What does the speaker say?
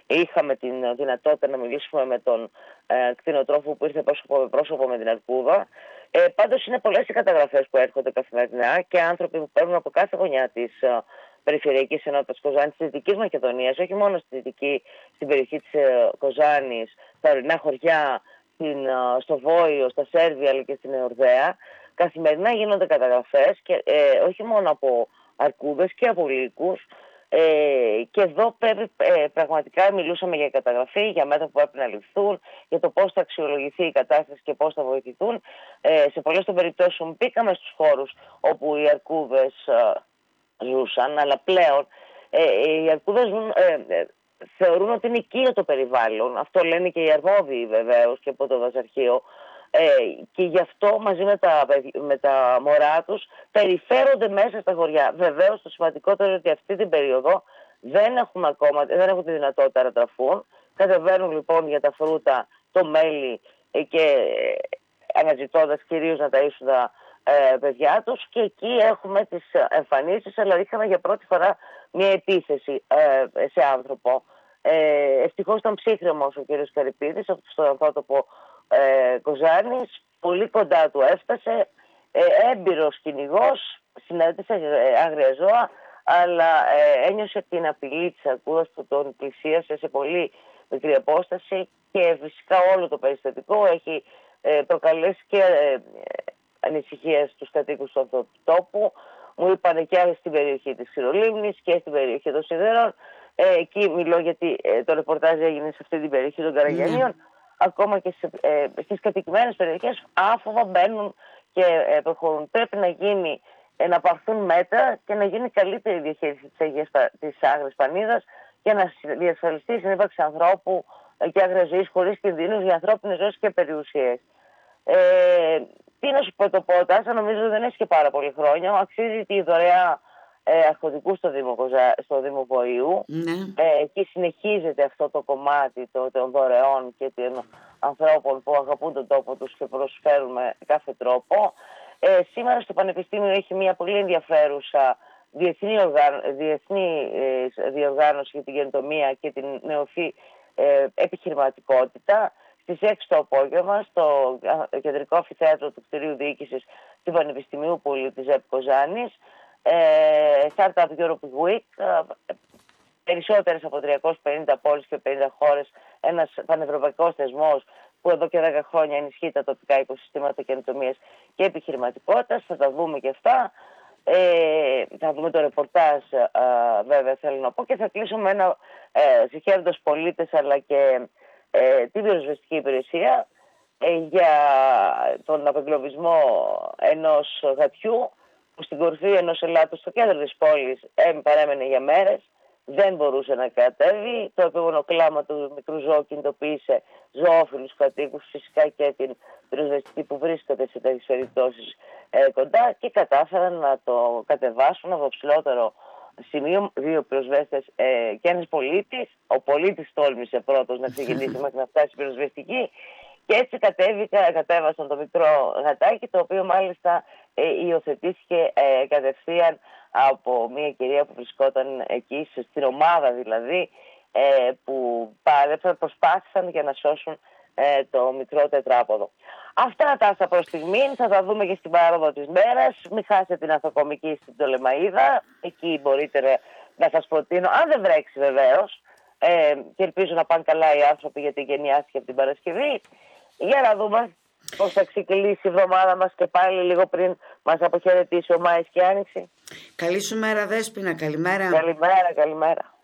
είχαμε την δυνατότητα να μιλήσουμε με τον κτηνοτρόφο που ήρθε πρόσωπο με πρόσωπο με την αρκούδα. Πάντως είναι πολλές οι καταγραφές που έρχονται καθημερινά και άνθρωποι που παίρνουν από κάθε γωνιά της Περιφερειακής Ενότητας Κοζάνης, της Δυτικής Μακεδονίας, όχι μόνο στην περιοχή της Κοζάνης, στα ορεινά χωριά, στο Βόιο, στα Σέρβια αλλά και στην Εορδαία. Καθημερινά γίνονται καταγραφές και όχι μόνο από αρκούδες και από λύκους. Και εδώ πραγματικά μιλούσαμε για καταγραφή, για μέτρα που πρέπει να ληφθούν, για το πώς θα αξιολογηθεί η κατάσταση και πώς θα βοηθηθούν. Σε πολλές των περιπτώσεων μπήκαμε στους χώρους όπου οι αρκούδες ζούσαν, αλλά πλέον οι αρκούδες θεωρούν ότι είναι οικείο το περιβάλλον. Αυτό λένε και οι αρμόδιοι βεβαίως και από το δασαρχείο. Και γι' αυτό μαζί με τα μωρά τους περιφέρονται μέσα στα χωριά. Βεβαίως το σημαντικότερο είναι ότι αυτή την περίοδο δεν έχουν τη δυνατότητα να τραφούν. Κατεβαίνουν λοιπόν για τα φρούτα, το μέλι και αναζητώντας κυρίως να ταΐσουν τα παιδιά τους, και εκεί έχουμε τις εμφανίσεις, αλλά είχαμε για πρώτη φορά μια επίθεση σε άνθρωπο. Ευτυχώς ήταν ψύχρεμος ο κ. Καρυπίδης στον ανθρώπο Κοζάνης, πολύ κοντά του έφτασε, έμπειρος κυνηγός, συνάντησε άγρια ζώα, αλλά ένιωσε την απειλή της αρκούδας που τον πλησίασε σε πολύ μικρή απόσταση, και φυσικά όλο το περιστατικό έχει προκαλέσει και ανησυχία στους κατοίκους του τόπου. Μου είπαν και στην περιοχή της Ξηρολίμνης και στην περιοχή των Σιδερών. Εκεί μιλώ γιατί το ρεπορτάζ έγινε σε αυτή την περιοχή των Καραγιανίων. Ακόμα και στις κατοικημένες περιοχές άφοβα μπαίνουν και προχωρούν. Πρέπει να πάρθουν μέτρα και να γίνει καλύτερη διαχείριση της άγριας πανίδας και να διασφαλιστεί η συνύπαρξη ανθρώπου και άγριας ζωής χωρίς κινδύνους για ανθρώπινες ζωές και περιουσίες. Τι να σου πω, το Πότας νομίζω δεν έχει και πάρα πολλοί χρόνια. Αξίζει τη δωρεά αρχοντικού στο Δήμο Βοηού. Εκεί συνεχίζεται αυτό το κομμάτι των δωρεών και των ανθρώπων που αγαπούν τον τόπο τους και προσφέρουν με κάθε τρόπο. Σήμερα στο Πανεπιστήμιο έχει μια πολύ ενδιαφέρουσα διεθνή διοργάνωση για την καινοτομία και την νεοφυή επιχειρηματικότητα. Στις 6 το απόγευμα στο κεντρικό αμφιθέατρο του κτηρίου διοίκησης του Πανεπιστημίου Πολίου της ΕΠ Κοζάνης. Startup Europe Week, περισσότερες από 350 πόλεις και 50 χώρες, ένας πανευρωπαϊκός θεσμός που εδώ και 10 χρόνια ενισχύει τα τοπικά οικοσυστήματα καινοτομίας και επιχειρηματικότητας. Θα τα δούμε και αυτά. Θα δούμε το ρεπορτάζ, βέβαια θέλω να πω, και θα κλείσω με ένα συγχαίροντας πολίτες αλλά και την πυροσβεστική υπηρεσία για τον απεγκλωβισμό ενός γατιού που στην κορυφή ενός ελάττου στο κέντρο της πόλης παρέμενε για μέρες, δεν μπορούσε να κατέβει. Το επίγονο κλάμα του μικρού ζώου κινητοποίησε ζωόφιλους κατοίκους, φυσικά και την πυροσβεστική που βρίσκεται σε τέτοιες περιπτώσεις κοντά, και κατάφεραν να το κατεβάσουν από ψηλότερο σημείο δύο πυροσβέστες και ένας πολίτης. Ο πολίτης τόλμησε πρώτος να ξεκινήσει μέχρι να φτάσει η πυροσβεστική, και έτσι κατέβασαν το μικρό γατάκι, το οποίο μάλιστα υιοθετήθηκε κατευθείαν από μια κυρία που βρισκόταν εκεί, στην ομάδα δηλαδή, που προσπάθησαν για να σώσουν το μικρό τετράποδο. Αυτά τάσα προς στιγμήν, θα τα δούμε και στην πάροδο της μέρας. Μην χάσετε την Αθοκομική στην Πτολεμαΐδα, εκεί μπορείτε να σας προτείνω, αν δεν βρέξει βεβαίως, και ελπίζω να πάνε καλά οι άνθρωποι γιατί γενιάστηκε από την Παρασκευή. Για να δούμε πώς θα ξεκλείσει η εβδομάδα μας και πάλι λίγο πριν μας αποχαιρετήσει ο Μάης και Άνοιξη. Καλή σου μέρα Δέσποινα, καλημέρα. Καλημέρα.